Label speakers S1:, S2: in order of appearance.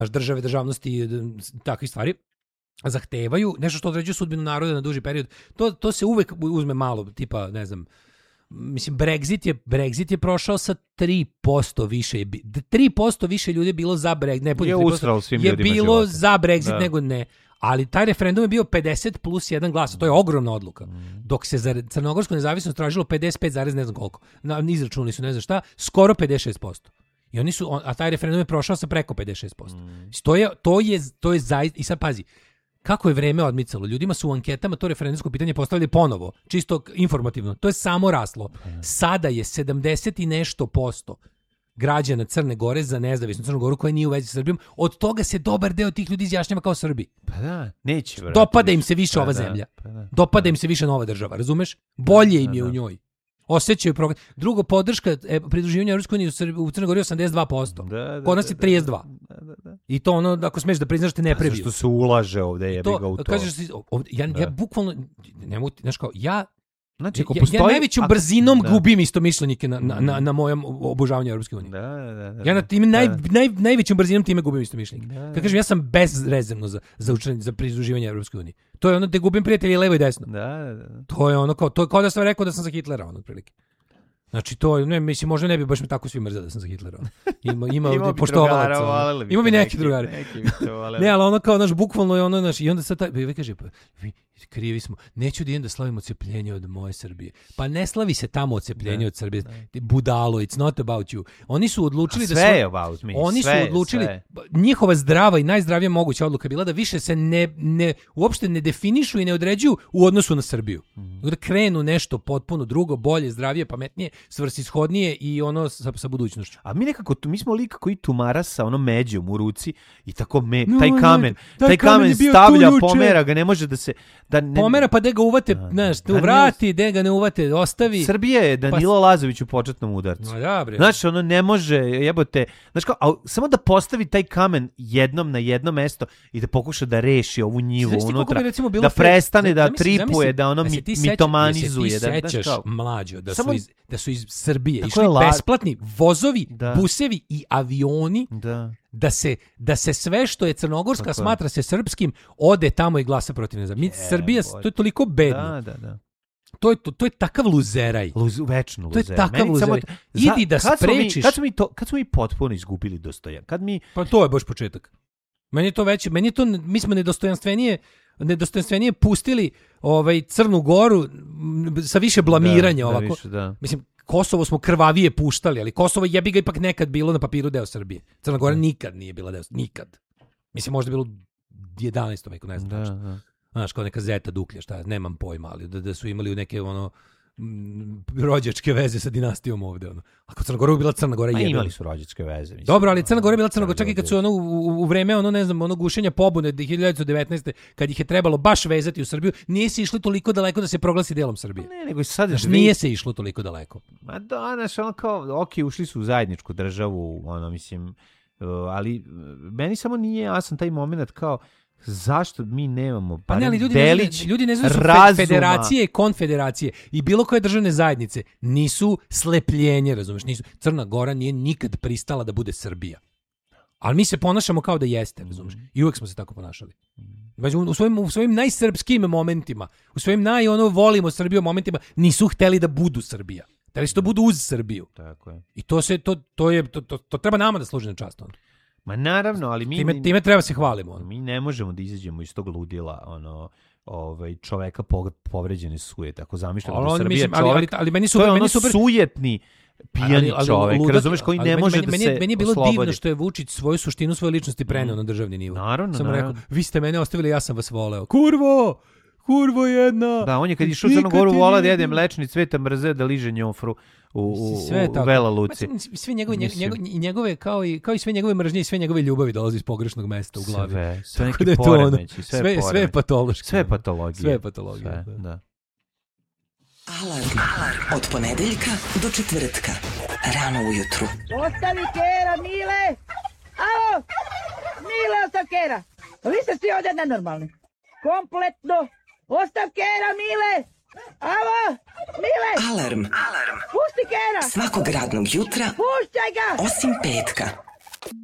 S1: države, državnosti i takve stvari, zahtevaju nešto što određuje sudbinu naroda na duži period. To se uvek uzme malo, tipa, ne znam, mislim, Brexit je prošao sa 3% više. 3% više ljudi je bilo za Brexit. Je bilo za Brexit nego ne. Ali taj referendum je bio 50 plus 1 glas. To je ogromna odluka. Dok se za crnogorsku nezavisnost tražilo 55, ne znam koliko. Izračunali su ne znam šta, skoro 56%. I oni su, a taj referendum je prošao sa preko 56%. To je zaista, i sad pazi, kako je vreme odmicalo. Ljudima su u anketama to referendumsko pitanje postavili ponovo, čisto informativno. To je samo raslo. Sada je 70 i nešto % građana Crne Gore za nezavisnu Crnu Goru koja nije u vezi sa Srbijom. Od toga se dobar deo tih ljudi izjašnjava kao Srbi.
S2: Pa da, neće.
S1: Dopada im se više ova zemlja. Dopada im se više nova država, razumeš? Bolje im je u njoj. Osjećaju program. Drugo, podrška pridruživanja Evropskoj uniji u Crnoj Gori 82%. Kod nas je 32%. I to ono, ako smeš da priznaš, te ne prebiju.
S2: Zašto se ulaže ovde, jebi ga u to.
S1: Kažeš, ja bukvalno, ne mogu, znaš kao, ja najvećom brzinom gubim istomišljenike na mojem obožavanju Evropske unije. Ja na time najvećom brzinom time gubim istomišljenike. Kad kažem, ja sam bezrezervno za pridruživanje Evropske unije. To je ono da gubim prijatelje levo i desno. To je ono kao da sam rekao da sam za Hitlera, ono otprilike. Znači to, ne, mislim, možda ne bi baš me tako svi mrzeli da sam za Hitlera. Ima poštovalaca. Ima bi neki drugari. Ne, ali ono kao, znaš, bukvalno je ono, znaš, i onda sad vi kaže, krivi smo, neću da idem da slavim odcepljenje od moje Srbije. Pa ne slavi se tamo odcepljenje od Srbije. Budalo, it's not about you. Oni su odlučili da
S2: sve about me.
S1: Oni su odlučili, njihova zdrava i najzdravija moguća odluka bila da više se uopšte ne definišu i ne određuju u odnosu na Srbiju. Da krenu nešto potpuno drugo, bolje, zdravije, pametnije, svrsishodnije i ono sa budućnošću.
S2: A mi nekako, mi smo lik koji tumara sa ono međom u ruci i tako taj kamen stavlja, pomera ga, ne može da se
S1: pomera, pa da ga uvate, znaš, tu vrati, da ga ne uvate, ostavi.
S2: Srbija je Danilo Lazović u početnom udarcu. Znači, ono ne može, jebote, znaš kao, samo da postavi taj kamen jednom na jedno mesto i da pokuša da reši ovu njivu unutra, da prestane da tripuje, da ono mitomanizuje.
S1: Ti sećaš, mlađo, da su iz Srbije išli besplatni vozovi, busevi i avioni, da se sve što je crnogorska smatra se srpskim ode tamo i glasa protiv nezavisnosti. Srbija, to je toliko bedno. To je takav luzeraj.
S2: Večno luzeraj.
S1: To je takav luzeraj. Idi da sprečiš.
S2: Kad smo mi potpuno izgubili dostojanstvo?
S1: Pa to je baš početak. Meni je to već, mi smo nedostojanstvenije pustili Crnu Goru sa više blamiranja ovako. Mislim, Kosovo smo krvavije puštali, ali Kosovo jebi ga ipak nekad bilo na papiru deo Srbije. Crna Gora nikad nije bila deo, nikad. Mislim, možda bilo 11. veku, ne znam što. Znaš, kao neka zeta duklja, šta, nemam pojma, ali da su imali neke rođačke veze sa dinastijom ovde. Ako Crna Gora je bila Crna Gora,
S2: imali su rođačke veze. Mislim.
S1: Dobro, ali Crna Gora je bila Crna Gora, čak i kad su u vreme, ne znam, gušenja pobune 1919. kad ih je trebalo baš vezati u Srbiju, nije se išlo toliko daleko da se proglasi delom Srbije.
S2: Ne, nego sad
S1: nije se išlo toliko daleko.
S2: Ma da, znaš, kao, ušli su u zajedničku državu, mislim, ali meni samo nije jasan taj moment kao, zašto mi nemamo
S1: ljudi ne znaju su federacije i konfederacije i bilo koje državne zajednice nisu slepljenje, razumeš, nisu. Crna Gora nije nikad pristala da bude Srbija. Ali mi se ponašamo kao da jeste, razumeš? I uvek smo se tako ponašali. U svojim najsrpskijim momentima, u svojim volimo Srbiju momentima, nisu hteli da budu Srbija. Hteli su da budu uz Srbiju.
S2: Tako je.
S1: I to treba nama da služi na čast.
S2: Ma naravno, ali mi
S1: time treba se hvalimo.
S2: Mi ne možemo da izađemo iz tog ludila, čoveka povređene sujete. Ako zamišljamo da Srbija čovek,
S1: ali meni
S2: to je sujetni pijani čovek, razumeš, koji ne može da se
S1: meni je bilo divno što je Vučić svoju suštinu, svoje ličnosti preneo na državni nivo.
S2: Naravno,
S1: sam rekao, vi ste mene ostavili, ja sam vas voleo. Kurvo jedna.
S2: Da, on je kad išao u Crnu Goru vola da jede mlečni cvet, mrze da liže njofru u Vela Luci.
S1: Sve njegove kao i sve njegove mržnje i sve njegove ljubavi dolazi iz pogrešnog mesta u glavi.
S2: Sve neki poremeći,
S1: sve je patološki.
S2: Sve patologije.
S1: Sve patologije.
S2: Da.
S3: Alarm od ponedeljka do četvrtka. Rano ujutru.
S4: Ostavi kera, Mile! Alo! Mile, ostav kera! Vi ste svi ovdje nenormalni. Kompletno! Ostav kera, Mile! Alo! Mile!
S3: Alarm.
S4: Pusti kera!
S3: Svakog radnog jutra.
S4: Pušćaj ga!
S3: Osim petka.